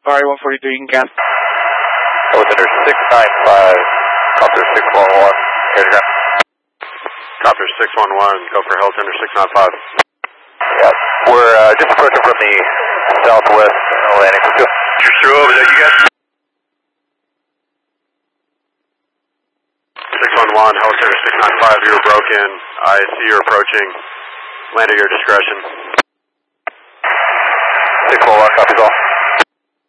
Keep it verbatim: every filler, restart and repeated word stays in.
Barry one forty-three, you can gas. Helicenter six nine five, Copter six one one, radiogram. Copter six one one, go for Helicenter six nine five. Yeah, we're uh, just approaching from the southwest uh, landing. Let's go. You're through over there, you guys? six one one, Helicenter six nine five, you're broken. I see you're approaching. Land at your discretion. six one one, copies all.